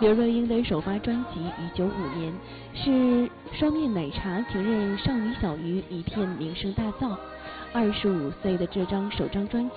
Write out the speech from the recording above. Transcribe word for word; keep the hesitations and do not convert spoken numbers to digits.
刘若英的首发专辑《一九五年》是双面奶茶停任少女小鱼一片名声大噪。二十五岁的这张首张专辑